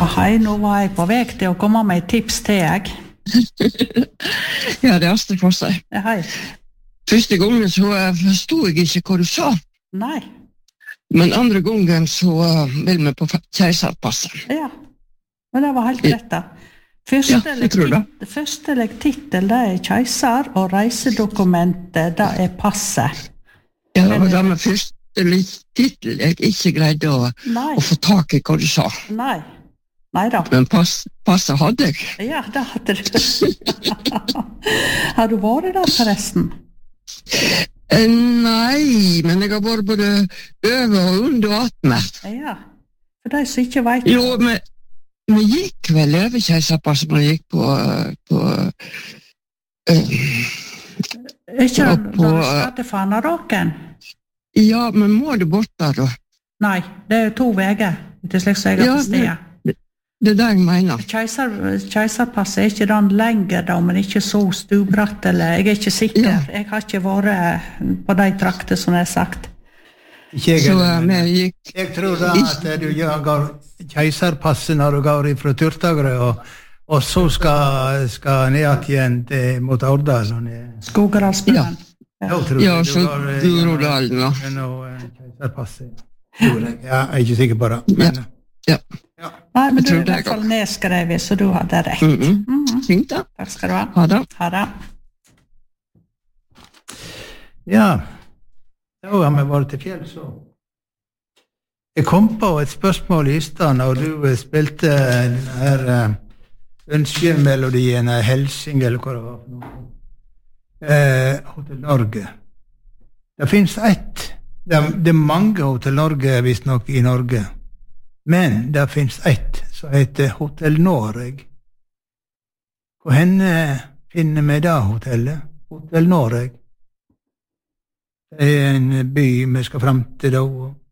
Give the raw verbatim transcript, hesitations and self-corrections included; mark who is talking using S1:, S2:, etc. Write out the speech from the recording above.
S1: Hei, nå var jeg på vei til å komme med et tips til jeg.
S2: Ja, det er Astrid for seg.
S1: Ja, hei.
S2: Første gangen så forstod jeg ikke hva du sa.
S1: Nei.
S2: Men andre gangen så vil vi på keiserpasset.
S1: Ja, men det var helt rett da. Første,
S2: Ja, jeg tror det.
S1: tit- første legtittel, det er keiser, og reisedokumentet, det er passet.
S2: Ja, det var det med første litt titel jeg ikke greide å,
S1: Nei,
S2: å få tak i hva du sa.
S1: nei. Nei da.
S2: Men pass, passet hadde jeg.
S1: Ja, det hadde du. Har du vært der forresten?
S2: Eh, Nei, men jeg har vært både over og under og attmed.
S1: Ja, for de som ikke vet.
S2: Jo, men vi gikk vel over keiserpasset, men vi gikk på, på eh,
S1: Ikke
S2: ja,
S1: når
S2: på,
S1: du starter Fanaråken?
S2: ja, men må du bort der da?
S1: Nei, det er jo to veger, til slik som jeg har
S2: Ja,
S1: forstått.
S2: Det er det jeg mener.
S1: Keiser, keiserpasset er ikke den lenger da, men ikke så stubratt, eller jeg er ikke sikker.
S2: Ja.
S1: Jeg har ikke vært på de trakter som jeg har sagt.
S3: Ikke jeg,
S2: Så
S3: heller,
S2: eh,
S3: men
S2: vi gikk,
S3: jeg tror da at du går keiserpasset når du går fra Tyrtagrø, og, og så skal, skal ned igjen til, mot Årdal. Sånn,
S1: Skogerdalsbøen.
S3: jeg tror
S2: ja,
S3: du
S2: så
S3: går, eh,
S2: Groruddalen, ja.
S3: gjennom, eh, keiserpasset. Tror jeg. Ja, jeg er ikke sikker på det. Men,
S2: Ja.
S3: ja.
S1: Nei, men
S2: Jeg
S1: du
S2: tror
S1: er i
S2: det er
S1: hvert fall nedskrevet, så du hadde rett.
S2: Mm -mm.
S1: Mhm.
S2: Fint da.
S1: Takk skal du ha.
S2: Ha det.
S1: Ha det.
S3: Ja, da har vi vært til fjell, så. Jeg kom på et spørsmål i stad når du eh, spilte den her uh, ønskemelodien, eh, Helsing, eller hva det var for noe. Eh, Hotel Norge. Det finnes ett, det er, det er mange Hotel Norge, visst nok, i Norge. Men det finnes ett som heter Hotel Noreg. Hvor henne finner vi da hotellet? Hotel Noreg. Det er en by vi skal frem til da.